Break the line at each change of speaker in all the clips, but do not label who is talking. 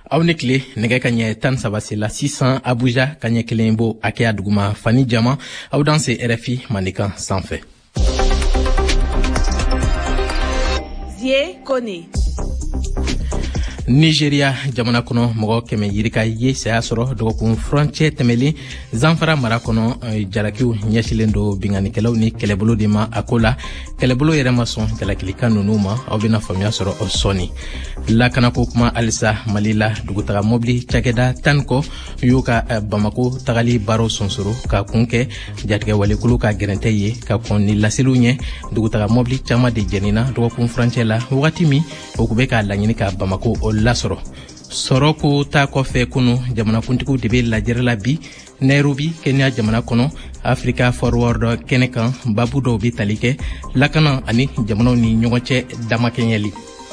aw ni tile nɛgɛ ka ɲɛ 17 la 600 Abuja ka ɲɛ 1 bo akɛya duguma Fani Jama aw dan se RFI Mandikan sanfɛ.
Zie Kone.
Nigeria jamana kɔnɔ mɔgɔ kɛmɛ yirika ye saya sɔrɔ dɔgɔkun furancɛ tɛmɛlen Zamfara mara kɔnɔ jalakiw ɲɛsilen do binganikɛlaw ni kɛlɛbolo de ma a ko la kɛlɛbolo yɛrɛ ma sɔn jalakilikan ninnu ma aw bɛna faamuya sɔrɔ o sɔni lakanako kuma alisa Mali la dugutaga mobili cakɛda 10 kɔ y'u ka Bamako tagali baro sonsoro ka kun kɛ jatigɛ walekulu ka gɛrɛntɛ ye ka kɔn ni laseliw ɲɛ dugutaga mobili caman de jɛnina dɔgɔkun furancɛ la wagati min o kun bɛ ka laɲini ka Bamako lasɔrɔ sɔrɔ ko ta kɔfɛ kunu jamanakuntigiw de bɛ lajɛrɛ la bi Nairobi Kenya jamana kɔnɔ Africa Forward kɛnɛ kan babu dɔw bɛ tali kɛ lakana ani jamanaw ni ɲɔgɔn cɛ damakɛɲɛli.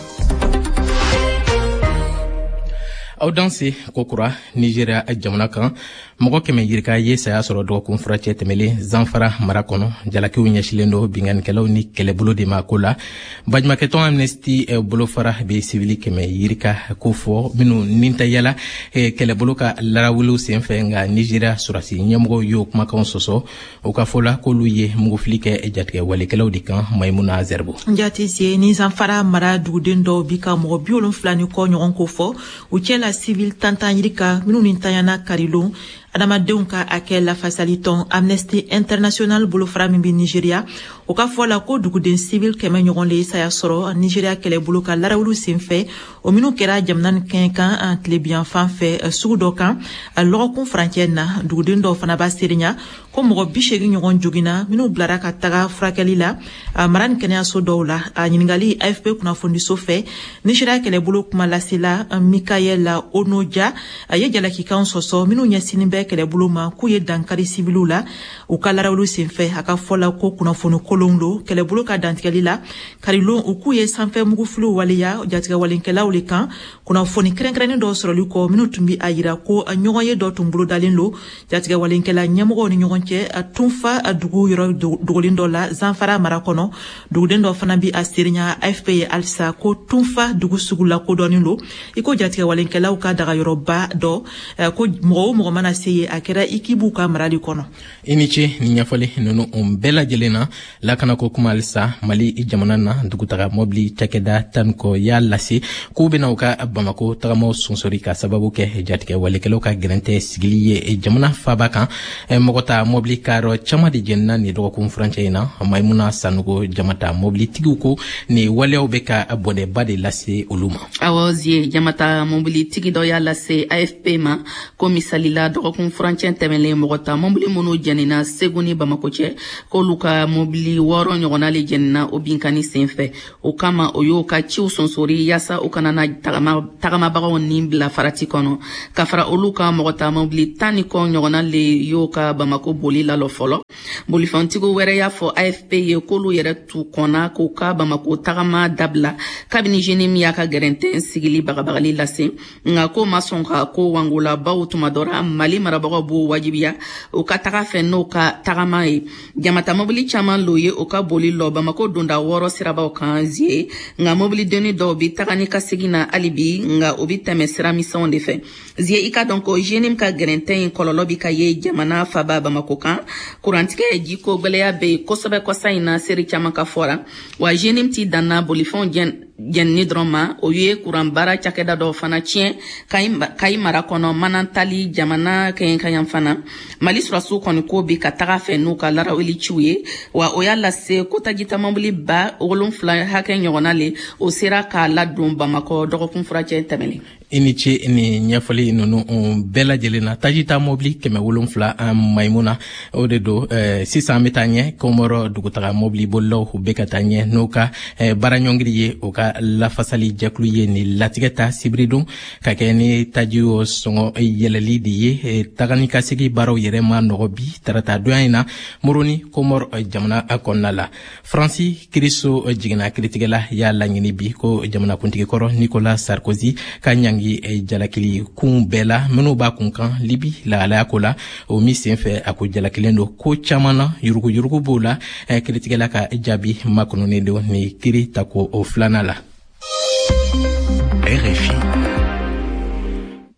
aw danse kokura Nigeria jamana kan mɔgɔ kɛmɛ yirika ye saya sɔrɔ dɔgɔkun furancɛ tɛmɛlen Zamfara mara kɔnɔ jalakiw ɲɛsilen do binganikɛlaw ni kɛlɛbolo de ma ko la bajumakɛtɔn Amnesty bolofara be sivili kɛmɛ yirika ko fɔ minnu ninta yala kɛlɛbolo ka larawuliw senfɛ nga Nigeria surasi ɲɛmɔgɔw y'o kumakanw sɔsɔ o ka fɔla k'olu ye mugufili kɛ jatigɛ walekɛlaw de kan Maimuna Zerbo.
Njati se ni Zamfara mara duguden dɔw bi ka mɔgɔ 70 ni kɔ ɲɔgɔn ko fɔ u cɛla civil tantan yirika minnu ni tayana karilon adamadenw ka akɛ lafasali tɔn Amnesty International bolofara min bi Nigeria o ka fɔ la ko duguden civil kɛmɛ ɲɔgɔn le saya sɔrɔ Nigeria kɛlɛbolo ka larawulu senfɛ o minnu kɛra jamana ni kɛn kan an tilebiyan fan fɛ sugu dɔ kan lɔgɔkun furancɛ na duguden dɔw fana b'a serinya ko mɔgɔ 80 ɲɔgɔn jogina minnu bilara ka taga furakɛli la mara ni kɛnɛyaso dɔw la a ɲiningali AFP kunnafoniso fɛ Nigeria kɛlɛbolo kuma lasela Mikael Onoja a ye jalakikan sɔsɔ minnu ɲɛsinin bɛ kɛlɛbolo ma k'u ye dankari sibiliw la u ka larawulu senfɛ a ka fɔla ko kunnafoni kolon do kɛlɛbolo ka dantigɛli la karilon u k'u ye sanfɛ mugufiliw waleya jatigɛ walenkɛlaw le kan kunnafoni kɛrɛnkɛrɛnnen dɔw sɔrɔli kɔ minnu tun bi a yira ko ɲɔgɔn ye dɔ tun bolo dalen do jatigɛ walenkɛla ɲɛmɔgɔw ni ɲɔgɔn cɛ a tunfa a dugu yɔrɔ dogolen dɔ la Zamfara mara kɔnɔ duguden dɔ fana bi a serinya AFP ye alisa ko tunfa dugu sugu la kodɔnnen do iko jatigɛ walenkɛlaw ka daga yɔrɔba dɔ ko mɔgɔ o mɔgɔ mana se ye a kɛra ikibu ka marali kɔnɔ.
I ni ce ni ɲɛfɔli ninnu bɛɛ lajɛlen na lakanako kuma alisa Mali jamana na dugutaga mobili cakɛda 10 kɔ y'a lase k'u bɛna u ka Bamako tagamaw sonsori ka sababu kɛ jatigɛ walekɛlaw ka gɛrɛntɛ sigili ye jamana faaba kan mɔgɔ ta mobili kayɔrɔ caman de jɛnina ni dɔgɔkun furancɛ in na Maimuna Sanogo jamata mobilitigiw ko ni waleyaw bɛ ka bɔnɛba de lase olu ma.
Awɔ zie jamata mobilitigi dɔ y'a lase AFP ma ko misalila dɔgɔkun furancɛ tɛmɛlen mɔgɔ ta mobili minnu jɛnina Segu ni Bamako cɛ k'olu ka mobili 6 ɲɔgɔnna le jɛnina o binkani senfɛ o kama o y'o ka ciw sonsori yaasa o kana na tagamabagaw ni bila farati kɔnɔ ka fara olu ka mɔgɔ ta mobili 10 ni kɔ ɲɔgɔnna le y'o ka Bamako boli lalɔ fɔlɔ bolifɛntigiw wɛrɛ y'a fɔ AFP ye k'olu yɛrɛ tu kɔnna k'u ka Bamako tagama dabila kabini jeune min y'a ka gɛrɛntɛ sigili bagabagali lase nka ko ma sɔn ka ko wangola baw tuma dɔra Mali marabagaw b'o wajibiya o ka taga fɛ n'o ka tagama ye jamata mobili caman lo ye o ka boli lɔ Bamako donda 6 sirabaw kan zie nka mobili deni dɔw bi taga ni ka segin na alibi nka o bi tɛmɛ sira misɛnw de fɛ zie i ka dɔn ko jeune ka gɛrɛntɛ in kɔlɔlɔ bi ka ye jamana faba Bamako kan kurantigɛ jiko gwɛlɛya be kosɛbɛ kɔsa in na seri caman ka fɔra wa jeune ti danna bolifɛnw jɛnni dɔrɔn ma o ye kuran baara cakɛda dɔw fana tiɲɛ kayi mara kɔnɔ manantali jamana kɛɲɛkaɲan fana Mali surasiw kɔni ko bi ka taga fɛ n'u ka laraweli ciw ye wa o y'a lase ko tajita mobili ba 7 hakɛ ɲɔgɔnna le o sera k'a ladon Bamako dɔgɔkun furancɛ tɛmɛlen.
I ni ce ni ɲɛfɔli ninnu bɛɛ lajɛlen na tajita mobili 7 an Maimuna o de do sisan an bɛ taa ɲɛ Komɔrɔ dugutaga mobili bolilaw u bɛ ka taa ɲɛ n'o ka baaraɲɔngiri ye o ka lafasali jɛkulu ye ni latigɛ ta sibiri don ka kɛ ni tajiw sɔngɔ yɛlɛli de ye tagani ka segi baaraw yɛrɛ ma nɔgɔ bi tarata donya in na Moroni Komɔrɔ jamana kɔnɔna la Faransi kiriso jiginna kiritigɛla y'a laɲini bi ko jamanakuntigi kɔrɔ Nicolas Sarkozy ka ɲangi jalakili kun bɛɛ la minnu b'a kun kan Libi lahalaya ko la o min senfɛ a ko jalakilen do ko caman na yurugu b'o la kiritigɛla ka jaabi makɔnɔnen do ni kiri tako o filanan la.
RFI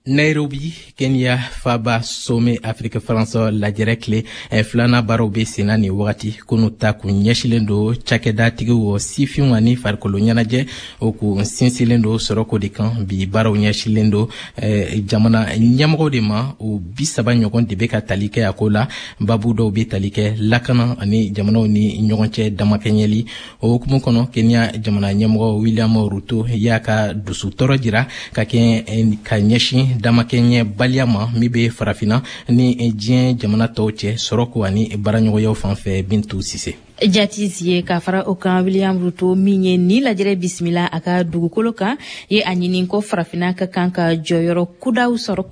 Nairobi, Kenya, Faba, Some, Afrique, France, la directe, Flana Barobe, Senani, Wati, Kunuta, Kunyashilendo, Chakeda, Tigo, Sifiwani, Farkolonianaje, Oku, Sinsilendo, Soroko de Kan, Bi Baro Nyashilendo, Jamana, Nyamro de Ma, ou Bisaba Nyogon de Beka Talike Akola, Babudo Be Talike, Lakana, Ani, Jamano ni Nyogonche, Damakenyeli, Okumukono, Kenya, Jamana Nyamro, William Ruto, Yaka, Dusu Torojira, Kaken, Kanyeshi, dama kenye baliama mi be farafina ni dien jamana tawche soroko ani baranyoyo fanfe Bintu Sise.
Jatis ye ka fara o kan William Ruto minye ni lajere bismillah aka dugukolo kan ye anyinin ko farafina ka kan ka joyoro kudaw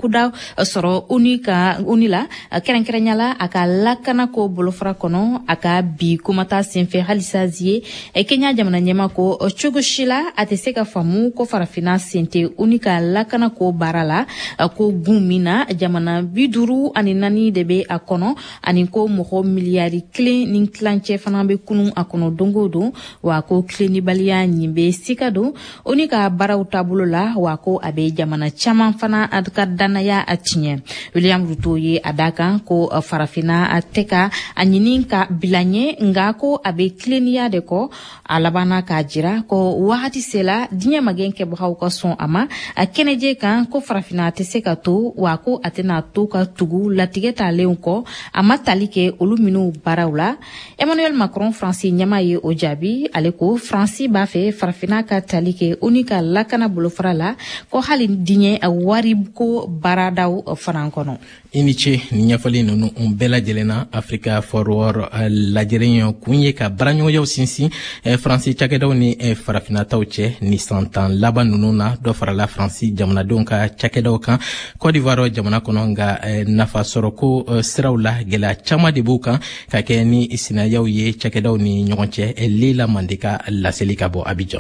soro unila kerenkerenyala aka lakana ko bolofara kono aka bi kumata senfe halisazie Kenya jamana nyema ko chogoshila atese ka famu ko farafina sente unika lakana ko barala ko gumina jamana biduru ani nani debe akono ani ko moho miliari clean nin clanche be kunu akono dongodo wako klinibaliya nyimbe sikado onika baraw tabulo la wako abe jamana chaman fana adka danaya atinye William Ruto ye adaka ko farafina ateka anyininka bilanye ngako abe kliniya de ko alabana ka jira ko wahati sela dinya magenke bhaw ko son ama keneje kan ko farafina teseka to wako atena to ka tugu latigeta leunko ama talike oluminu barawla Emmanuel Macron Francis Nyamaye Ojabi aleko Francis bafe farafina ka talike unika lakana bulofrala ko halin dinye warib ko baradaw frankono
iniche nyafali nunu umbela jelena Africa Forward lajerenyo kunye ka baranyo yo sinsi Francis chakedaw ni farafina tawche ni santan laba nunu na do farala Francis jamana donka chakedaw kan Côte d'Ivoire jamana kononga nafa soroko sirawla gela chama de buka ka ke ni isina yaw ye chakedaw ni nyonche Lila Mandeka la selika bo Abidjan.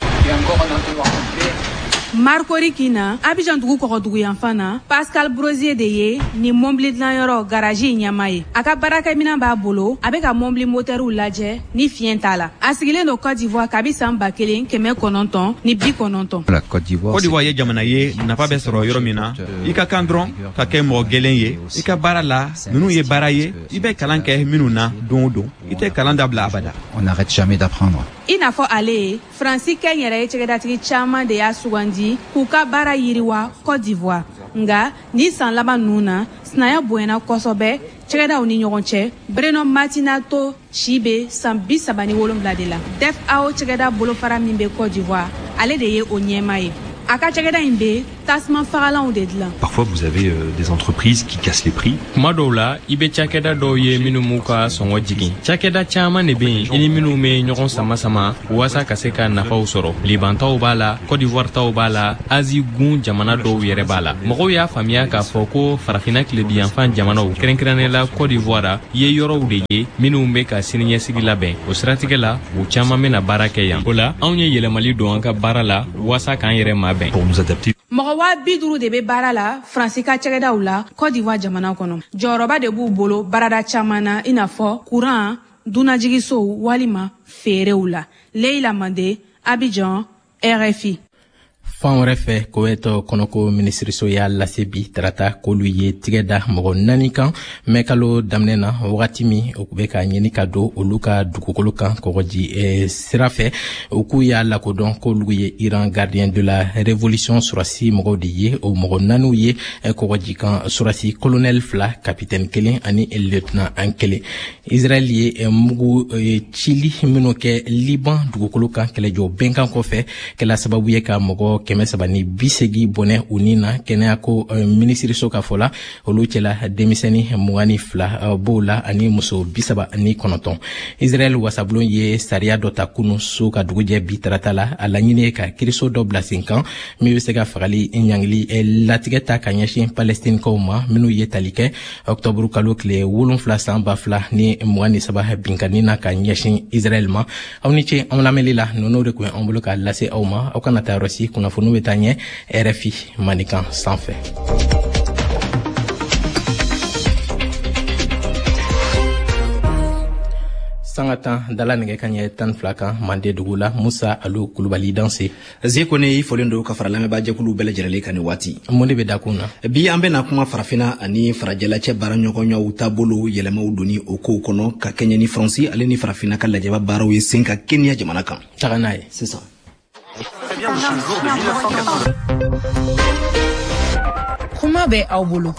Marco Rikina, Abidjan dugu koko dugu yanfana, Pascal Brosier de ye, ni mombli dlan yoro garaji nyamaye. Aka baraka mina ba bolo, abeka mombli moteru laje, ni fientala. Asigile no Côte d'Ivoire kabisa mbakelen keme kononton, ni bi kononton.
La Côte d'Ivoire ye jamana ye, na pa be soro yoro mina, ika kandron, ka ke mo gelen ye, ika barala, nunu ye baraye, ibe kalan ke minuna, don, ite kalan dabla abada.
On n'arrête jamais d'apprendre.
Ina fo ale, Francis Kenyere ye chegedatigi chama de ya sugandi, kuka bara yiriwa Côte d'Ivoire. Nga, ni san laba nuna, snaya buena kosobe, chegeda uni nyogonche, Breno Matinato, Chibe, san bisabani wolumla de la. Def ao chegeda bolofara mimbe Côte d'Ivoire, ale de ye onyemaye. Aka chegeda imbe, tasman faralan ou de dlan.
Parfois, vous avez des entreprises qui cassent les prix.
Madola, ibe chakeda doye minumuka songo jigi. Chakeda chama nebe, ini minume nyoron sama wasa kaseka nafa usoro. Libanta ubala, Côte d'Ivoire ta ubala, Asie gun jamana do yere bala. Mogo ya famia ka foko farafina klebi enfant jamana u. Krenkranela Côte d'Ivoire, ye yoro udeye, minume ka sininye sigila ben. Usratigela, u chama mena barake yan. Ola, aunye yele mali do anka barala, wasa kan yere maben.
Pour nous adapter.
Mogawa biduru de be barala, Francika chegeda ula, Côte d'Ivoire jamana kono. Joroba de bu bolo, barada chamana, inafo, courant, dunajigiso, walima, fereula. Leila Mande, Abidjan, RFI.
Fan wɛrɛ fɛ Koweït kɔnɔko minisiriso y'a lase bi tarata k'olu ye tigɛ da mɔgɔ 4 kan mɛ kalo daminɛ na wagati min o bɛ ka ɲini ka don olu ka dugukolo kan kɔgɔji sira fɛ u k'u y'a lakodɔn k'olu ye Iran gardien de la révolution surasi mɔgɔw de ye o mɔgɔ 4 ye kɔgɔji kan surasi colonel 2 capitaine 1 ani lieutenant 1 Israël ye mugu cili minnu kɛ Liban dugukolo kan kɛlɛjɔ bɛnkan kɔfɛ kɛla sababu ye ka mɔgɔ 380 bɔnɛ u ni na kɛnɛya ko minisiriso ka fɔ la olu cɛla denmisɛnni 22 b'o la ani muso 39. Israël wasabulon ye sariya dɔ ta kunu so ka dugujɛ bi tarata la a laɲini ye ka kiriso dɔ bila sen kan min bɛ se ka fagali ɲangili latigɛ ta ka ɲɛsin palestinikaw ma minnu ye tali kɛ octobre kalo tile 7 san 2000 ni 23 binkani na ka ɲɛsin Israël ma. Aw ni ce anw lamɛnli la ninnu de tun an bolo ka lase aw ma aw kana taa yɔrɔ si kunnafoni bɛ taa ɲɛ RFI manikan sanfɛ. sangatan dala nege kanye tan flaka mande dugula Musa Alu Kulubali danse
Zeko ne folendo ka faralame ba jekulu bele jerele kan wati
monde be dakuna
bi ambe na kuma farafina ani farajela che baranyo nyaw tabolo yelema uduni oko kono ka Kenya ni France ale ni farafina ka lajeba baraw ye senka Kenya jamana kan
taganaye
c'est ça.
Très bien, le jour de 1980.
Kuma be aw bolo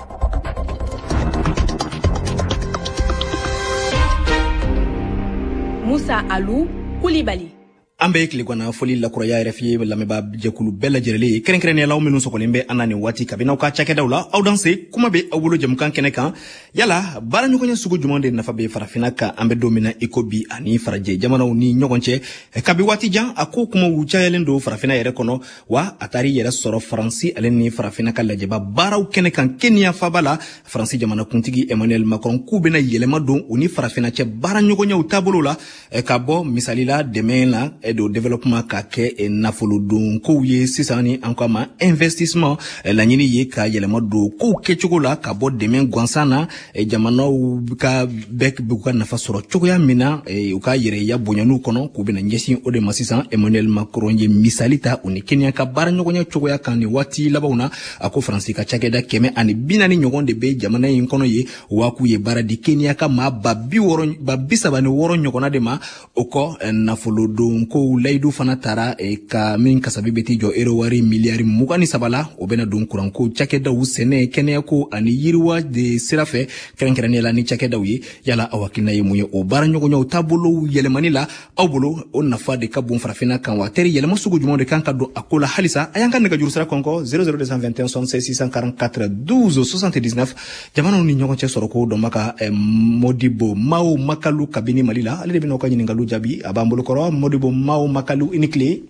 Musa Alu Kulibali.
Ambe kile kwana foli la kuraya RFI lameba jekulu bela jerele kerenkrene la umenu sokolembe anani wati kabina ka chake dawla aw danse kuma be awulo jamkan kenekan yala bara nyuko sugu jumande nafa be farafina ka ambe domina ikobi ani faraje jamana ni nyogonche kabi wati jan ako kuma wucha yelendo farafina yere kono wa atari yere soro franci aleni farafina ka lajeba baraw kenekan Kenya fabala franci jamana kuntigi Emmanuel Macron kubena yelema don uni farafina che bara nyuko nya utabolo la kabo misalila demena edo développement ka ke nafolo don ko ye sisani ankama investissement la nyini ye ka yelema do ko ke chokola ka bo demen gwansana jamana ka bek buka nafa soro chokoya mina u ka yere ya bonyanu kono ko bena nyesi o de masisan Emmanuel Macron ye misalita uni Kenya ka bara nyogonya chokoya kan ni wati labauna ako France ka chakeda keme ani binani nyogonde be jamana yin kono ye wa ku ye bara di Kenya ka ma babbi woro babbi sabani woro nyogona de ma oko nafolo don ko laydu fana tara ka min kasabi beti jo erowari miliari mugani sabala obena don kuranko chakeda usene kenya ko ani yirwa de sirafe kerenkerene la ni chakeda wi yala awakina yemuye o baranyogo nyaw tabolo yelemanila awbolo on nafa de kabon farafina kan wateri yelema sugu jumonde kan kado akola halisa ayanka nega jurusara konko 00221 644 12 79 jamano ni nyogo che soroko do maka Modibo Mao Makalu kabini malila ale de binoka nyingalu jabi abambolo koro Modibo Mao Makalu inikle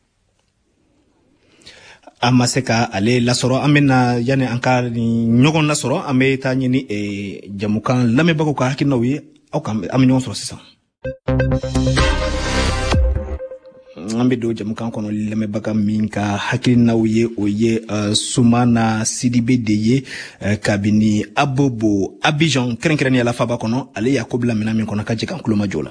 amaseka ale lasoro amena yani anka ni nyogon lasoro ameta nyini jamukan lame bako ka hakinawi au kam amenyon soro sisa ambe do jamukan kono lame baka minka hakinawi oye Sumana Sidibe deye kabini Abobo Abidjan kerenkereni ala faba kono ale Yakob lamena min kono kaje kan kuloma jola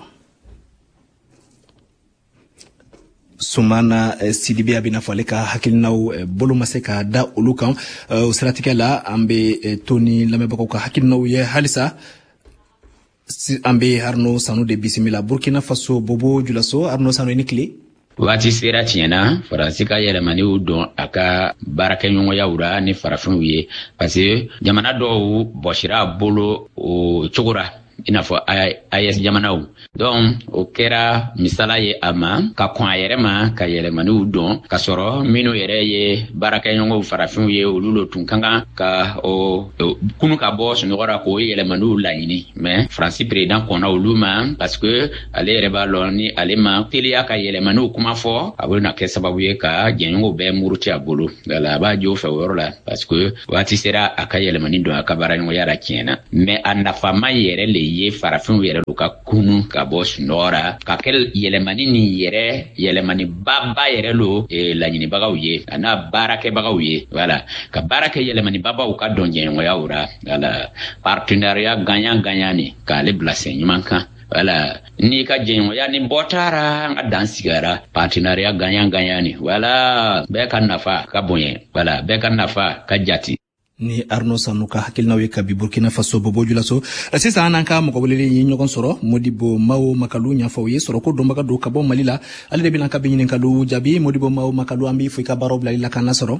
Sumana Sidibe abina faleka hakilnaw bolo maseka da ulukan stratika la ambe Tony lamebako ka hakilnaw ye halisa ambe Arno Sanu de Bisimila Burkina Faso Bobo Julaso Arno Sanu nikli
wati sera tiɲɛna faransi ka yɛlɛmaniw don a ka baarakɛɲɔgɔnya wura ni farafinw ye parce que jamana dɔw bɔsira bolo o cogora i n'a fɔ AES jamanaw donc o kɛra misala ye a ma ka kɔn a yɛrɛ ma ka yɛlɛmaniw don ka sɔrɔ minnu yɛrɛ ye baarakɛɲɔgɔnw farafinw ye olu lo tun ka kan ka kunu ka bɔ sunɔgɔra k'o yɛlɛmaniw laɲini mais faransi président kɔnna olu ma parce que ale yɛrɛ b'a lɔn ni ale ma teliya ka yɛlɛmaniw kuma fɔ a bɛ na kɛ sababu ye ka jɛɲɔgɔnw bɛɛ muruti a bolo a b'a jo fɛ o yɔrɔ la parce que waati sera a ka yɛlɛmani don a ka baaraɲɔgɔnya la tiɲɛna mais a nafama yɛrɛ le ye farafinw yɛrɛ do ka kunu ka bɔ sunɔgɔra ka kɛ yɛlɛmani ni yɛrɛ yɛlɛmani baba yɛrɛ lo laɲinibagaw ye a n'a baarakɛbagaw ye voilà ka baara kɛ yɛlɛmani babaw ka dɔn jɛɲɔgɔnya la voilà partenariat gagnant ni k'ale bila sen ɲuman kan voilà ni ka jɛɲɔgɔnya ni bɔtara an ka dan sigara partenariat gagnant ni voilà bɛɛ ka nafa ka bonya voilà bɛɛ ka nafa ka jati
ni Arno Sanu ka hakilnaw ye kabi Burkina Faso Bobo Julaso sisa ananka mokobelele yi nyogon soro Modibo Mao Makalu nyafaw ye soro ko dombaga do kabo malila ale de bilan kabi nyinen kalu jabi Modibo Mao Makalu ambi fuika baro bla kana soro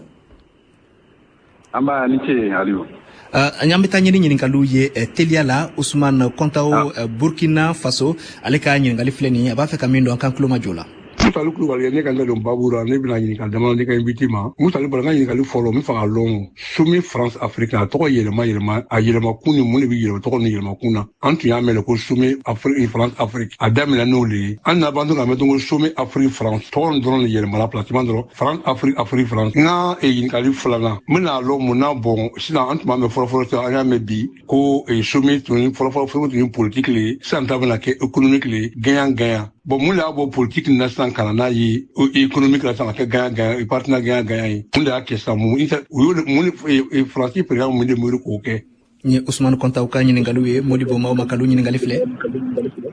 amba niche aliyo
anyambe tanyini nyinen kalu ye Teliala Ousmane Kontao Burkina Faso ale ka nyinen gali fleni aba fe kamindo an kan kloma jola
Musalu Kulubali ne kan don babura ne bina ɲini ka dama ne ka invité ma Musalu bala ɲini kali fɔlɔ mi faga lɔn Sumi France Afrique a tɔgɔ yɛlɛma a yɛlɛma kun ni mun de bi yɛlɛma tɔgɔ ni yɛlɛma kun na an tun y'a mɛn ko Sumi Afrique France Afrique a daminɛ n'o le ye an na ban ka mɛn ko Sumi Afrique France tɔgɔ dɔrɔn de yɛlɛmala placement dɔrɔn France Afrique France n ka ɲininkali filanan n bɛna lɔn mun na bɔn sisan an tun b'a mɛn fɔlɔfɔlɔ sisan an y'a mɛn bi ko Sumi tun fɔlɔfɔlɔ tun ye politique le ye sisan ta bɛna kɛ économique le ye gagnant bon mun de y'a bɔ politique na sisan ka na n'a ye économique la sisan ka kɛ gagnant partenaire gagnant ye mun de y'a kɛ sisan mun ye faransi président mun de miiri k'o kɛ
ni Ousmane Kontao ka ɲininkaliw ye Modibo Mao Makalu ɲininkali filɛ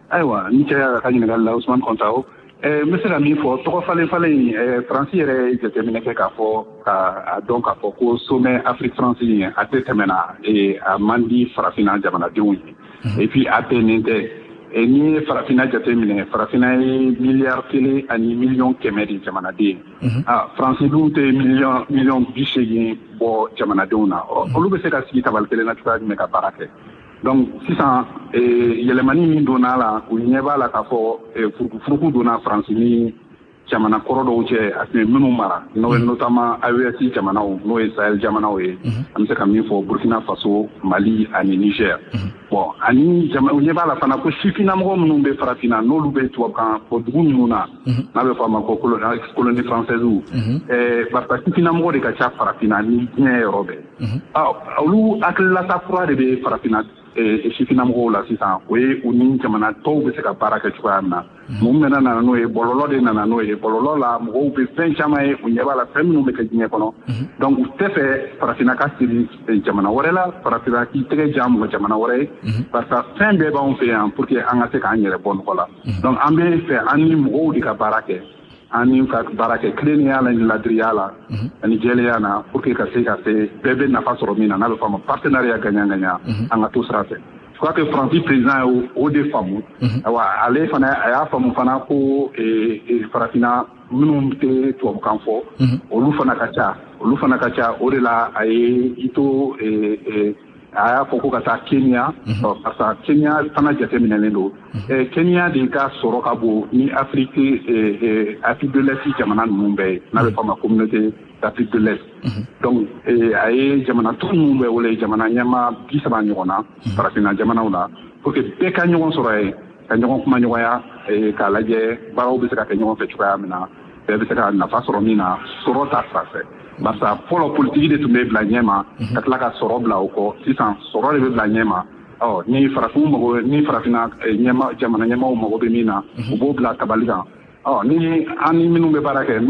Aiwa, ni cɛ ka ɲininkali la Usman Kontao. N bɛ se ka min fɔ tɔgɔ falen Faransi yɛrɛ jateminɛ kɛ k'a fɔ k'a dɔn k'a fɔ ko sommet Afrique France a tɛ tɛmɛna a man di farafinna jamanadenw ye. Et puis a bɛnnen tɛ n'i ye farafinna jateminɛ farafinna ye miliyari 1 ani miliyɔn 100 de jamanaden. Faransi dun tɛ miliyɔn 80 bɔ jamanadenw na. Olu bɛ se ka sigi tabali kelen na cogoya jumɛn ka baara kɛ. Donc sisan yɛlɛmani min donna la u ɲɛ b'a la k'a fɔ furukufuruku donna Faransi ni jamana kɔrɔ dɔw cɛ a tun ye minnu mara n'o ye notamment AES jamanaw n'o ye Sahel jamanaw ye an bɛ se ka min fɔ Burkina Faso Mali ani Niger bon ani u ɲɛ b'a la fana ko sifinnamɔgɔ minnu bɛ farafinna n'olu bɛ tubabukan fɔ dugu ninnu na n'a bɛ fɔ a ma ko colonie française barisa sifinnamɔgɔ de ka ca farafinna ni diɲɛ yɔrɔ bɛɛ olu hakililata kura de bɛ farafinna sifinnamɔgɔw la sisan o ye u ni jamana tɔw bɛ se ka baara kɛ cogoya min na mun bɛna nana n'o ye bɔlɔlɔ de nana n'o ye bɔlɔlɔ la mɔgɔw bɛ fɛn caman ye u ɲɛ b'a la fɛn minnu bɛ kɛ diɲɛ kɔnɔ donc u tɛ fɛ farafinna ka siri jamana wɛrɛ la farafinna k'i tɛgɛ jan mɔgɔ jamana wɛrɛ ye barisa fɛn bɛɛ b'anw fɛ yan pour que an ka se k'an yɛrɛ bɔ nɔgɔ la donc an bɛ fɛ an ni mɔgɔw de ka baara kɛ an ni ka baara kɛ tilennenya la ni ladiriya la ani jɛlenya na pour que ka se bɛɛ bɛ nafa sɔrɔ min na n'a bɛ fɔ a ma partenariat gagnant-gagnant an ka to sira fɛ. Je crois que Faransi président ye o de faamu ale fana a y'a faamu fana ko farafinna minnu tɛ tubabukan fɔ olu fana ka ca o de la a ye i to a y'a fɔ ko ka taa Kenya parce que Kenya fana jateminɛlen don Kenya de ka sɔrɔ ka bon ni Afrique de l'Est jamana ninnu bɛɛ ye n'a bɛ fɔ a ma communauté d'Afrique de l'Est donc a ye jamana tɔw minnu bɛ wele jamana ɲɛmaa 30 ɲɔgɔn na farafinna jamanaw la pour que bɛɛ ka ɲɔgɔn sɔrɔ yen ka ɲɔgɔn kuma ɲɔgɔnya k'a lajɛ baaraw bɛ se ka kɛ ɲɔgɔn fɛ cogoya min na bɛɛ bɛ se ka nafa sɔrɔ min na sɔrɔ ta sira fɛ barisa fɔlɔ politiki de tun bɛ bila ɲɛma ka tila ka sɔrɔ bila o kɔ sisan sɔrɔ de bɛ bila ɲɛma ni farafinna jamana ɲɛmaw mago bɛ min na u b'o bila tabali kan ni an ni minnu bɛ baara kɛ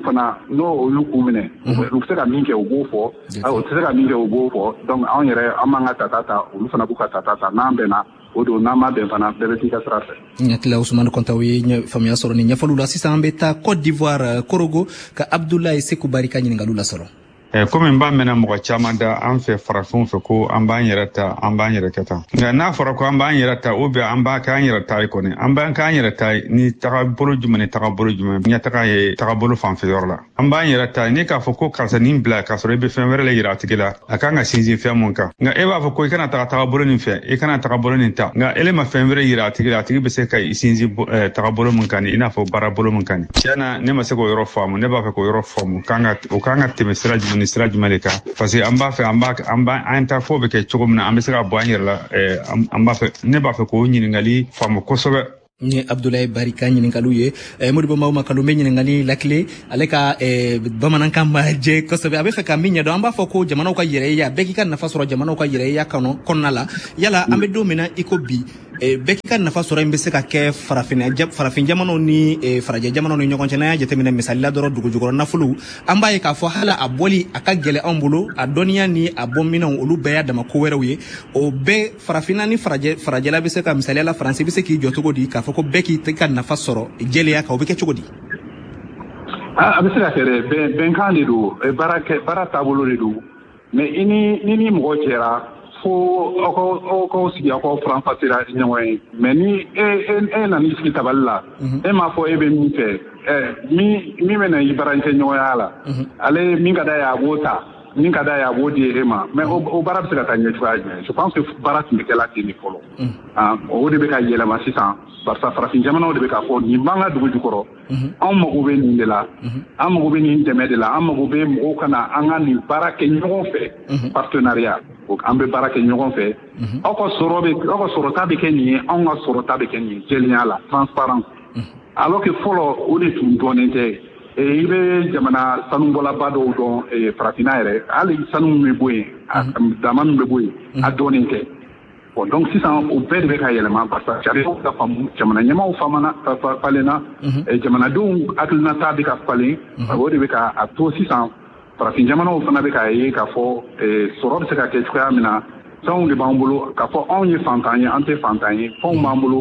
n'olu k'u minɛ u bɛ se ka min kɛ u b'o fɔ u tɛ se ka min kɛ u b'o fɔ donc anw yɛrɛ an b'an ka ta olu fana b'u ka ta n'an bɛnna o don n'an ma bɛn fana bɛɛ bɛ t'i ka sira fɛ.
Ɲɛkila Usman Kontao ye faamuya sɔrɔ ni ɲɛfɔliw la sisan an bɛ taa Côte d'Ivoire Korogo ka Abdoulaye Sekou Bari ka ɲininkaliw lasɔrɔ.
Komi n b'a mɛnna mɔgɔ caman da an fɛ farafinw fɛ ko an b'an yɛrɛ ta an b'an yɛrɛ kɛ tan nka n'a fɔra ko an b'an yɛrɛ ta ou bien an b'a k'an yɛrɛ ta ye kɔni an b'an k'an yɛrɛ ta ni tagabolo jumɛn ni tagabolo jumɛn ɲɛtaga ye tagabolo fanfɛyɔrɔ la an b'an yɛrɛ ta ni k'a fɔ ko karisa nin bila k'a sɔrɔ i bɛ fɛn wɛrɛ la yira a tigi la a kan ka sinsin fɛn mun kan nka e b'a fɔ ko i kana taga tagabolo nin fɛ i kana tagabolo nin ta nka ele ma fɛn wɛrɛ yira a tigi la a tigi bɛ se ka i sinsin tagabolo mun kan i n'a fɔ baarabolo mun kan tiɲɛna ne ma se k'o yɔrɔ faamu ne b'a fɛ k'o yɔrɔ faamu o kan ka tɛmɛ sira jumɛn ni sira jumɛn de kan parce que an b'a fɛ an ta fɔ bɛ kɛ cogo min na an bɛ se ka bɔ an yɛrɛ la ne b'a fɛ k'o ɲininkali faamu kosɛbɛ.
Ni Abdoulaye Bari ka ɲininkaliw ye Modibo Mauma Kalon bɛ ɲininkali lakile ale ka bamanankan ma jɛ kosɛbɛ a bɛ fɛ ka min ɲɛdɔn an b'a fɔ ko jamanaw ka yɛrɛya bɛɛ k'i ka nafa sɔrɔ jamanaw ka yɛrɛya kɔnɔna la yala an bɛ don min na i ko bi bɛɛ k'i ka nafa sɔrɔ in bɛ se ka kɛ farafin jamanaw ni farajɛ jamanaw ni ɲɔgɔn cɛ n'an y'a jateminɛ misali la dɔrɔn dugu jukɔrɔ nafolo an b'a ye k'a fɔ hala a bɔli a ka gɛlɛ anw bolo a dɔnniya ni a bɔminɛw olu bɛɛ y'a dama ko wɛrɛw ye o bɛɛ farafinna ni farajɛla bɛ se ka misaliya la Faransi bɛ se k'i jɔ cogo di k'a fɔ ko bɛɛ k'i ka nafa sɔrɔ jɛlenya kan o bɛ kɛ cogo di?
A bɛ se ka kɛ dɛ bɛnkan de don baara taabolo de don mais i ni mɔgɔ cɛra fo aw k'aw sigi aw k'aw faranfasira ɲɔgɔn ye mais ni e nan'i sigi tabali la e m'a fɔ e bɛ min fɛ min bɛ na i baarakɛ ɲɔgɔnya la ale min ka d'a ye a b'o ta min ka d'a ye a b'o di e ma mais o baara bɛ se ka taa ɲɛ cogoya jumɛn je pense que baara tun bɛ kɛla ten de fɔlɔ o de bɛ ka yɛlɛma sisan barisa farafin jamanaw de bɛ k'a fɔ nin b'an ka dugu jukɔrɔ anw mago bɛ nin de la an mago bɛ nin dɛmɛ de la an mago bɛ mɔgɔw ka na an ka nin baara kɛ ɲɔgɔn fɛ partenariat an bɛ baara kɛ ɲɔgɔn fɛ aw ka sɔrɔta bɛ kɛ nin ye anw ka sɔrɔta bɛ kɛ nin ye jɛlenya la transparence alors que fɔlɔ o de tun dɔnnen tɛ i bɛ jamana sanubɔlaba dɔw dɔn farafinna yɛrɛ hali sanu min bɛ bɔ yen dama min bɛ bɔ yen a dɔnnen tɛ bon donc sisan o bɛɛ de bɛ ka yɛlɛma barisa sariyaw ka faamu jamana ɲɛmaaw falenna jamanadenw hakilinata bɛ ka falen o de bɛ ka a to sisan farafin jamanaw fana bɛ k'a ye k'a fɔ sɔrɔ bɛ se ka kɛ cogoya min na fɛnw de b'an bolo k'a fɔ anw ye fantan ye an tɛ fantan ye fɛnw b'an bolo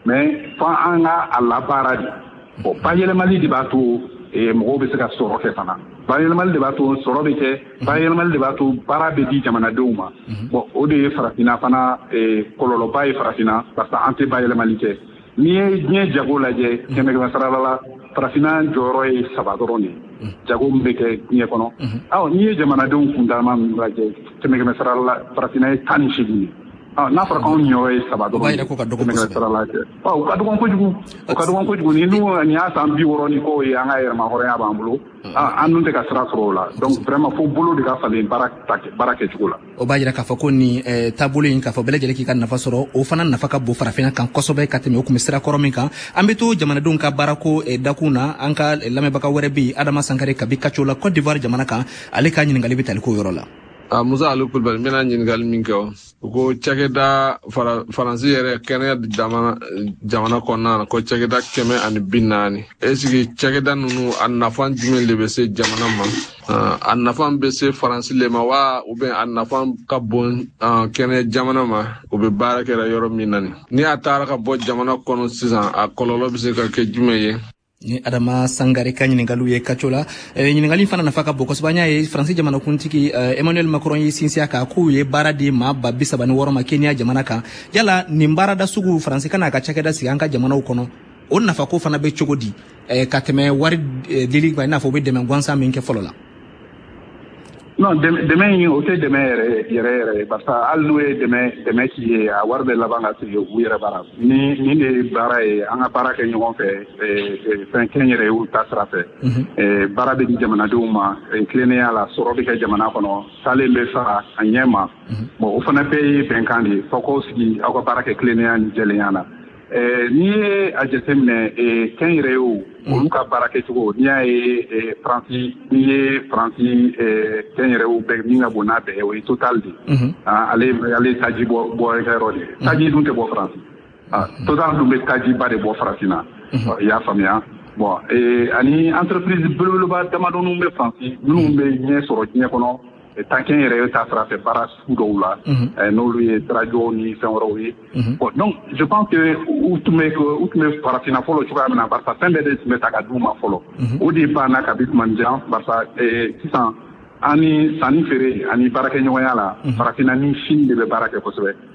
mais fa an ka a labaara de bon bayɛlɛmali de b'a to mɔgɔw bɛ se ka sɔrɔ kɛ fana bayɛlɛmali de b'a to sɔrɔ bɛ kɛ bayɛlɛmali de b'a to baara bɛ di jamanadenw ma bon o de ye farafina fana kɔlɔlɔba ye farafina parce que an tɛ bayɛlɛmali kɛ n'i ye diɲɛ jago lajɛ kɛmɛ sarala la farafina jɔyɔrɔ ye 3 dɔrɔn de jago min bɛ kɛ diɲɛ kɔnɔ n'i ye jamanadenw kundama min lajɛ kɛmɛ sarala la farafina ye 18 ye n'a fɔra anw ɲɔgɔn ye 3 dɔrɔn kɛmɛ sarala kɛ u ka dɔgɔn kojugu ni nin y'a san 60 ni ko ye an ka yɛrɛma hɔrɔnya b'an bolo an dun tɛ ka sira sɔrɔ o la donc vraiment fo bolo de ka falen baara kɛcogo la
o b'a jira k'a fɔ ko nin taabolo in k'a fɔ bɛɛ lajɛlen k'i ka nafa sɔrɔ o fana nafa ka bon farafina kan kosɛbɛ ka tɛmɛ o kun bɛ sira kɔrɔ min kan an bɛ to jamanadenw ka baarako dakun na an ka lamɛnbaga wɛrɛ bɛ yen Adama Sankare kabi Kaco la Côte d'Ivoire jamana kan ale ka ɲininkali bɛ tali k'o yɔrɔ la.
Musa Ali Kulubali n bɛna ɲininkali min kɛ o ko cakɛda Faransi yɛrɛ kɛnɛya jamana kɔnɔna na ko cakɛda 140 est-ce que cakɛda ninnu a nafa jumɛn de bɛ se jamana ma a nafa bɛ se Faransi le ma wa ou bien a nafa ka bon kɛnɛya jamana ma o bɛ baara kɛra yɔrɔ min na ni a taara ka bɔ jamana kɔnɔ sisan a kɔlɔlɔ bɛ se ka kɛ jumɛn ye.
Ni Adama Sangare ka ɲininkaliw ye Kaco la ɲininkali fana nafa ka bon kosɛbɛ an y'a ye Faransi jamanakuntigi Emmanuel Macron ye sinsiya kan k'u ye baara di maa 36 ma Kenya jamana kan yala nin baarada sugu Faransi ka n'a ka cakɛda sigi an ka jamanaw kɔnɔ o nafa ko fana bɛ cogo di ka tɛmɛ wari dili kan i n'a fɔ u bɛ dɛmɛ gansan min kɛ fɔlɔ la.
Non, demain in o tɛ dɛmɛ yɛrɛ parce que hali n'o ye dɛmɛ k'i ye a wari bɛ laban ka sigi u yɛrɛ baara ni de ye baara ye an ka baara kɛ ɲɔgɔn fɛ fɛn kɛn yɛrɛ y'u ta sira fɛ baara bɛ di jamanadenw ma tilennenya la sɔrɔ bɛ kɛ jamana kɔnɔ salen bɛ fara a ɲɛ ma bon o fana bɛɛ ye bɛnkan de ye fɔ k'o sigi aw ka baara kɛ tilennenya ni jɛlenya na n'i ye a jateminɛ kɛn yɛrɛ ye olu ka baara kɛcogo n'i y'a ye Faransi kɛn yɛrɛ y'u bɛɛ min ka bon n'a bɛɛ o ye Total de ale taji bɔ yɔrɔ de taji dun tɛ bɔ Faransi Total dun bɛ taji ba de bɔ Faransi na i y'a faamuya bon ani entreprise belebeleba damadɔninw bɛ Faransi minnu bɛ ɲɛ sɔrɔ diɲɛ kɔnɔ tankɛn yɛrɛ ye ta sira fɛ baara sugu dɔw la n'olu ye radio ni fɛn wɛrɛw ye bon donc je pense que u tun bɛ farafina fɔlɔ cogoya min na barisa fɛn bɛɛ de tun bɛ ta ka d'u ma fɔlɔ o de banna kabi tuma jan barisa sisan ani sanni feere ani baarakɛɲɔgɔnya la farafina ni Chine de bɛ baara kɛ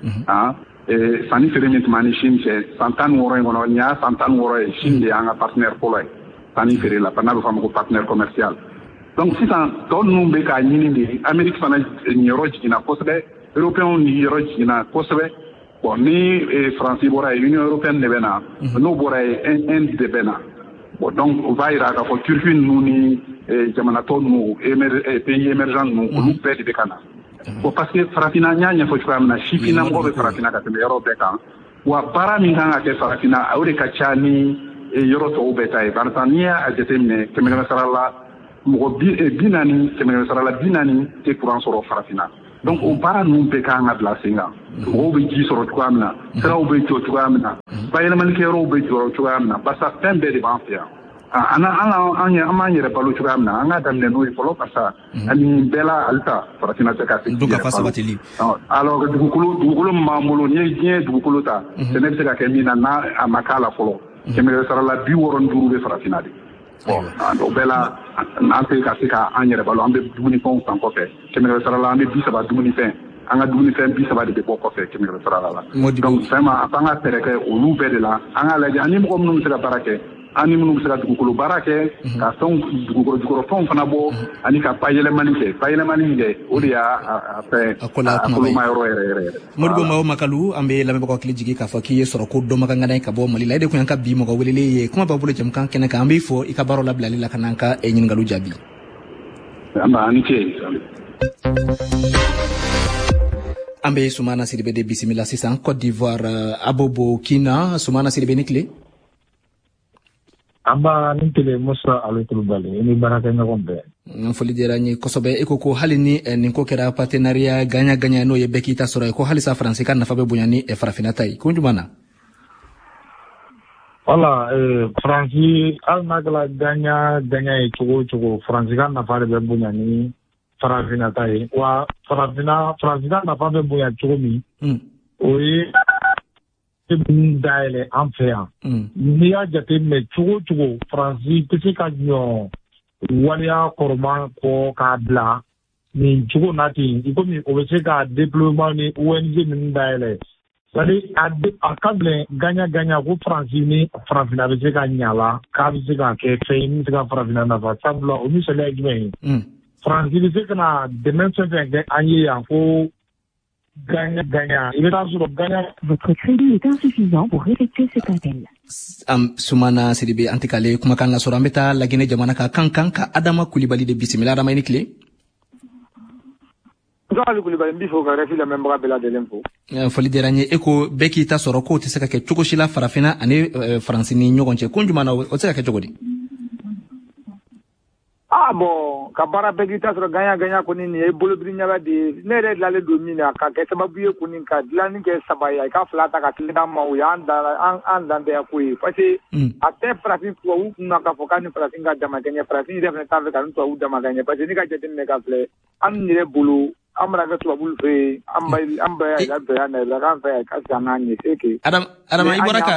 kosɛbɛ sanni feere min tun ni Chine cɛ san 16 in kɔnɔ nin y'a san 16 ye Chine de y'an ka partenaire fɔlɔ ye sanni feere la n'a bɛ fɔ a ma ko partenaire commercial. Donc sisan tɔ ninnu bɛ k'a ɲini de Amérique fana yɔrɔ jiginna kosɛbɛ Européens ni yɔrɔ jiginna kosɛbɛ bon ni Faransi bɔra ye Union européenne de bɛ na n'o bɔra ye Inde de bɛ na bon donc o b'a jira k'a fɔ Turquie ninnu ni jamanatɔ ninnu pays émergents ninnu olu bɛɛ de bɛ ka na bon parce que farafina n y'a ɲɛfɔ cogoya min na sifinnamɔgɔ bɛ farafina ka tɛmɛ yɔrɔ bɛɛ kan wa baara min kan ka kɛ farafina o de ka ca ni yɔrɔ tɔw bɛɛ ta ye barisa n'i y'a jateminɛ kɛmɛ sara la mɔgɔ 40 kɛmɛ sara la 40 tɛ courant sɔrɔ farafina donc o baara ninnu bɛɛ kan ka bila sen kan mɔgɔw bɛ ji sɔrɔ cogoya min na siraw bɛ jɔ cogoya min na bayɛlɛmalikɛyɔrɔw bɛ jɔ cogoya min na barisa fɛn bɛɛ de b'an fɛ yan an b'an yɛrɛ balo cogoya min na an ka daminɛ n'o ye fɔlɔ barisa ani bɛɛ la halisa farafina tɛ ka se k'i alors dugukolo min b'an bolo n'i ye diɲɛ dugukolo ta sɛnɛ bɛ se ka kɛ min na n'a a ma k'a la fɔlɔ kɛmɛ sara la 65 bɛ farafina de bon o bɛɛ la an tɛ ka se k'an yɛrɛ balo an bɛ dumunifɛnw san kɔfɛ kɛmɛ sara la an bɛ 30 dumunifɛn an ka dumunifɛn 30 de bɛ bɔ kɔfɛ kɛmɛ sara la donc vraiment an ka fɛɛrɛ kɛ olu bɛɛ de la an ka lajɛ ani mɔgɔ minnu bɛ se ka baara kɛ ani minnu bɛ se ka dugukolo baara kɛ ka fɛnw dugukolo jukɔrɔfɛnw fana bɔ ani ka bayɛlɛmali kɛ o de y'a fɛn a koloma yɔrɔ yɛrɛ
Modibo Mayo Makalu an bɛ lamɛnbagaw hakili jigin k'a fɔ k'i ye sɔrɔ ko dɔnbagangana ye ka bɔ Mali la e de kun y'an ka bi mɔgɔ welelen ye kuma b'a bolo jamukan kɛnɛ kan an b'i fɔ i ka baaraw labilali la ka n'an ka ɲininkaliw jaabi. An bɛ Sumana Sidibe de bisimila sisan Côte d'Ivoire Abobo Kina Sumana Sidibe ni tile.
Amba ni tele Musa Ali Kulubali ni baraka ɲɔgɔn bɛɛ.
Foli diyara n ye kosɛbɛ e ko hali ni nin ko kɛra partenariat gagnant n'o ye bɛɛ k'i ta sɔrɔ ye ko halisa Faransi ka nafa bɛ bonya ni farafina ta ye ko jumɛn na?
Wala Faransi hali n'a kɛra gagnant ye cogo o cogo Faransi ka nafa de bɛ bonya ni farafina ta ye wa Faransi ka nafa bɛ bonya cogo min o ye dayɛlɛ an fɛ yan n'i y'a jateminɛ cogo cogo faransi tɛ se ka ɲɔ waleya kɔrɔma kɔ k'a bila nin cogo na ten i komi o bɛ se ka déploiement ni ONG ninnu dayɛlɛ c'est-à-dire a ka gɛlɛn gagnant ko faransi ni farafinna bɛ se ka ɲa la k'a bɛ se ka kɛ fɛn ye min bɛ se ka farafinna nafa sabula o misaliya ye jumɛn ye faransi bɛ se ka na dɛmɛ fɛn fɛn kɛ an ye yan ko gagnant.
Votre crédit est insuffisant pour effectuer cet appel.
Sumana Sidibe Antikale kumakan la sɔrɔ an bɛ taa Laginɛ jamana ka kan ka Adama Kulibali de bisimila. Adama i ni tile.
Kulibali n b'i fɔ ka RFI lamɛnbaga bɛɛ lajɛlen fo.
Foli diyara n ye. E ko bɛɛ k'i ta sɔrɔ k'o tɛ se ka kɛ cogo si la farafinna ani Faransi ni ɲɔgɔn cɛ. Ko jumɛn na o tɛ se ka kɛ cogo di?
Bon ka baara bɛɛ k'i ta sɔrɔ gagnant kɔni nin ye bolobiri ɲaga de ye ne yɛrɛ dilanlen don min na ka kɛ sababu ye kɔni ka dilanni kɛ saba ye i ka fila ta ka kelen d'an ma o y'an dantɛya ko ye parce que a tɛ farafin tubabu kun na k'a fɔ k'a ni farafin ka dama kɛ ɲɛ farafin yɛrɛ fana t'a fɛ ka ni tubabu dama kɛ ɲɛ parce que ne ka jateminɛ ka filɛ an yɛrɛ bolo an bɛna kɛ tubabu fɛ yen an bɛɛ y'a dɔ yan na k'an fɛ yan ka se an k'an ɲɛ c'est que
Adama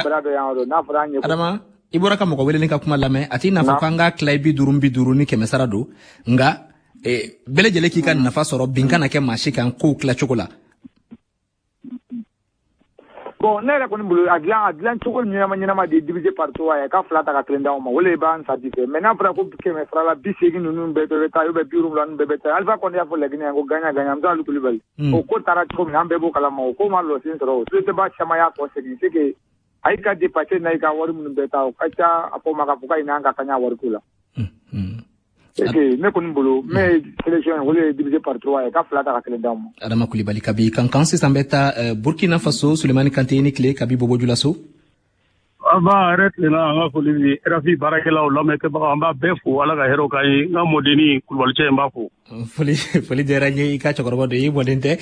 i bɔra ka mɔgɔ wele ka kuma lamɛn a t'i nafa k'an ka tila 50 ni 100 don nka bɛɛ lajɛlen k'i ka nafa sɔrɔ bin kana kɛ maa si kan kow tila cogo la.
Bon ne yɛrɛ kɔni bolo a dilan cogo ɲɛnama de divisé par 3 ye ka fila ta ka kelen d'anw ma o le b'an satisfait mais n'a fɔra ko 100 la 80 ninnu bɛɛ bɛ taa ou bien 70 ninnu bɛɛ bɛ taa Alpha Condé y'a fɔ Laginɛ yan ko gagnant Musa Kulibali o ko taara cogo min an bɛɛ b'o kalama o ko ma lɔsen sɔrɔ o société ba caman y'a kɔ segin c'est que a y'i ka dépassé n'a y'i ka wari minnu bɛɛ ta o ka ca a fɔ ma k'a fɔ k'a ɲin'an ka kaɲa wariko la. Ne kɔni bolo mais sélection o le ye divisé par 3 ye ka fila ta ka kelen d'anw ma.
Adama Kulibali kabi kankan sisan bɛ taa Burkina Faso Sulemani Kante ni tile kabi Bobo Julaso.
An b'a yɛrɛ tilenna an ka foli di RFI baarakɛlaw lamɛnkɛbaga an b'a bɛɛ fo Ala ka hɛrɛw k'an ye n ka mɔdeni Kulibali cɛ n b'a fo. Foli
diyara n ye i ka cɛkɔrɔba don i mɔden tɛ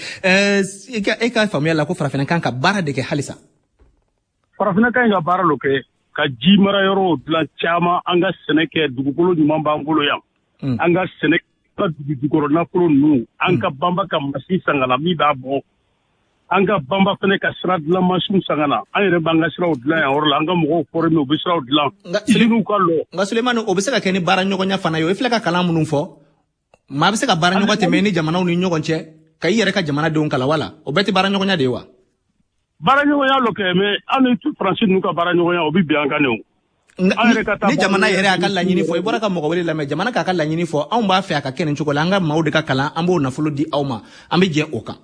e ka faamuya la ko farafinna kan ka baara de kɛ halisa.
Farafinna kan ka baara lo kɛ ka ji mara yɔrɔ dilan caman an ka sɛnɛ kɛ dugukolo ɲuman b'an bolo yan an ka sɛnɛ ka dugukolo nafolo ninnu an ka banba ka masi sangana min b'a bɔ an ka banba fɛnɛ ka sira dilan masiw sangana an yɛrɛ b'an ka siraw dilan yan yɔrɔ la an ka mɔgɔw former u bɛ siraw dilan usines ka lɔ.
Nka Sulemani o bɛ se ka kɛ ni baara ɲɔgɔnya fana ye o i filɛ ka kalan minnu fɔ maa bɛ se ka baara ɲɔgɔn tɛmɛ ni jamanaw ni ɲɔgɔn cɛ ka i yɛrɛ ka jamanadenw kalan wala o bɛɛ tɛ baara ɲɔgɔnya de ye wa.
Baara ɲɔgɔnya lo kɛ mais an ni Faransi ninnu ka baara ɲɔgɔnya o bi bɛn an kan ne o.
Ni jamana yɛrɛ y'a ka laɲini fɔ i bɔra ka mɔgɔ wele lamɛn jamana k'a ka laɲini fɔ anw b'a fɛ a ka kɛ nin cogo la an ka maaw de ka kalan an b'o nafolo di aw ma an bɛ jɛ o kan.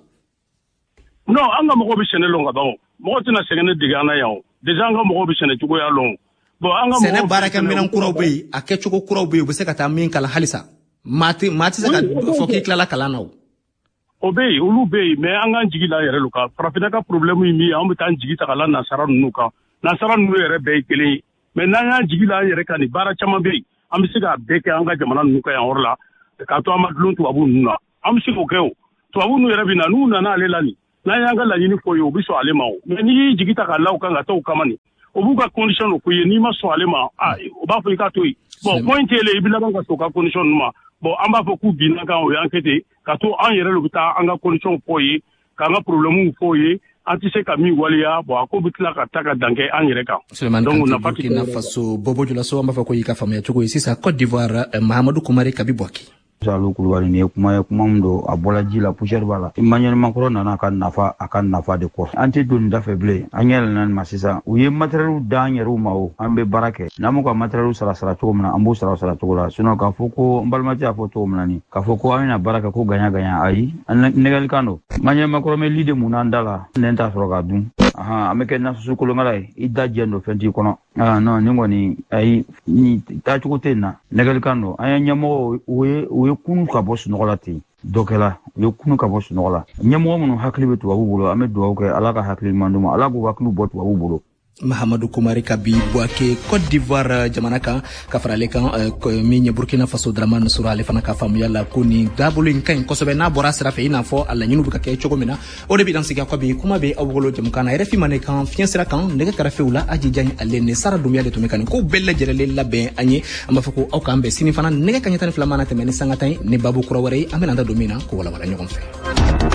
Non an ka mɔgɔw bɛ sɛnɛ lɔn ka ban o mɔgɔ tɛna sɛgɛn ne dege an na yan o déjà an ka mɔgɔw bɛ sɛnɛ cogoya lɔn bon an ka mɔgɔw
sɛnɛ baarakɛminɛn kuraw bɛ yen a kɛcogo kuraw bɛ yen u bɛ se ka taa min kalan halisa maa tɛ se ka fɔ k'i tilala kalan na o.
O bɛ yen olu bɛ yen mais an k'an jigi la yɛrɛ lo kan farafinna ka problème ye min ye an bɛ taa an jigi ta ka la nasara ninnu kan nasara ninnu yɛrɛ bɛɛ ye kelen ye mais n'an y'an jigi la an yɛrɛ kan nin baara caman bɛ yen an bɛ se k'a bɛɛ kɛ an ka jamana ninnu kan yan yɔrɔ la k'a to an ma dulon tubabu ninnu na an bɛ se k'o kɛ o tubabu ninnu yɛrɛ bɛ na n'u nana ale la nin n'an y'an ka laɲini fɔ ye o bɛ sɔn ale ma o mais n'i y'i jigi ta k'a la o kan ka taa o kama nin o b'u ka condition dɔ k'u ye n'i ma sɔn ale ma o b'a fɔ i ka to yen bon point tɛ i bɛ laban ka sɔn o ka condition ninnu ma bon an b'a fɔ k'u binna kan o y'an kɛ ten ka to an yɛrɛ de bɛ taa an ka condition fɔ ye k'an ka problème fɔ ye an tɛ se ka min waleya bon a ko bɛ tila ka taa ka dan kɛ an yɛrɛ kan.
Sulemani Kante Burkina Faso Bobo Julaso an b'a fɔ ko y'i ka faamuya cogo ye sisan Côte d'Ivoire Mahamadou Koumari Kabi Bouaki.
Salu Kulubali ni kuma ye kuma min don a bɔla ji la poussière b'a la Emmanuel Macron nana a ka nafa de kɔ an tɛ don nin da fɛ bilen an yɛlɛnna nin ma sisan u ye matériel d'an yɛrɛw ma o an bɛ baara kɛ n'an m'u ka matériel sara cogo min na an b'u sara cogo la sinon k'a fɔ ko n balimakɛ y'a fɔ cogo min na nin k'a fɔ ko an bɛna baara kɛ ko gagnant ayi nɛgɛlikan don Emmanuel Macron bɛ li de mun n'an da la nɛn t'a sɔrɔ k'a dun an bɛ kɛ nasusu kolonkala ye i da jɛn don fɛn t'i kɔnɔ non nin kɔni ayi ni taacogo tɛ nin na nɛgɛlikan don an ye ɲɛmɔgɔ u ye kunu ka bɔ sunɔgɔ la ten dɔ kɛla u ye kunu ka bɔ sunɔgɔ la ɲɛmɔgɔ minnu hakili bɛ tubabu bolo an bɛ dugawu kɛ ala ka hakili ɲuman d'u ma ala k'u hakiliw bɔ tubabu bolo.
Mahamadou Koumari Kabi Bouake Côte d'Ivoire jamana kan ka fara ale kan min ye Burkina Faso Dramane Sura ale fana ka faamuya la ko nin taabolo in ka ɲi kosɛbɛ n'a bɔra sira fɛ i n'a fɔ a laɲiniw bɛ ka kɛ cogo min na o de bɛ dan sigi kɔ bi kuma bɛ aw bolo jamukan na RFI mane kan fiɲɛ sira kan nɛgɛ kɛrɛfɛw la Aji Diagne ale ni Sara Dunbiya de tun bɛ ka nin ko bɛɛ lajɛlen labɛn an ye an b'a fɔ ko aw k'an bɛn sini fana nɛgɛ kaɲɛ 12 mana tɛmɛ ni sanga ta ye ni baabu kura wɛrɛ ye an bɛna an da don min na ko walawala ɲɔgɔn fɛ.